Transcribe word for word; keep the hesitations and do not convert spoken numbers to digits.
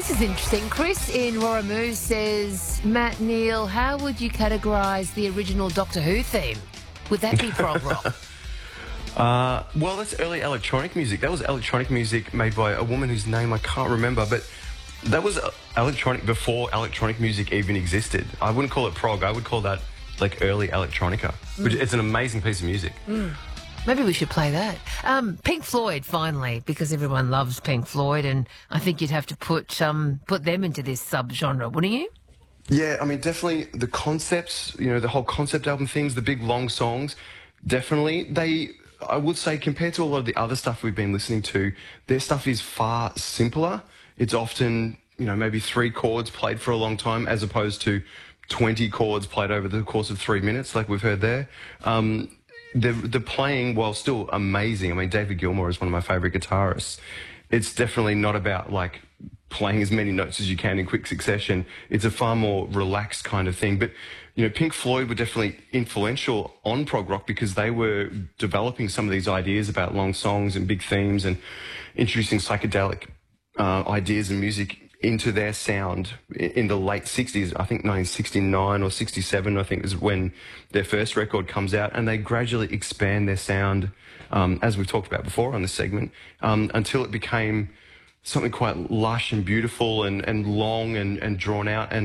This is interesting. Chris in Roromoo says, Matt Neil, how would you categorise the original Doctor Who theme? Would that be prog rock? Uh, well, that's early electronic music. That was electronic music made by a woman whose name I can't remember, but that was electronic before electronic music even existed. I wouldn't call it prog. I would call that like early electronica, mm. which it's an amazing piece of music. Mm. Maybe we should play that. Um, Pink Floyd, finally, because everyone loves Pink Floyd, and I think you'd have to put um, put them into this sub-genre, wouldn't you? Yeah, I mean, definitely the concepts, you know, the whole concept album things, the big long songs, definitely. They, I would say, compared to a lot of the other stuff we've been listening to, their stuff is far simpler. It's often, you know, maybe three chords played for a long time as opposed to twenty chords played over the course of three minutes like we've heard there. Um, the, the playing, while still amazing, I mean, David Gilmour is one of my favourite guitarists. It's definitely not about, like, playing as many notes as you can in quick succession. It's a far more relaxed kind of thing. But, you know, Pink Floyd were definitely influential on prog rock because they were developing some of these ideas about long songs and big themes and introducing psychedelic uh, ideas and music into their sound in the late sixties. I think nineteen sixty-nine or sixty-seven, I think, is when their first record comes out, and they gradually expand their sound, um, as we've talked about before on this segment, um, until it became something quite lush and beautiful and, and long and, and drawn out. And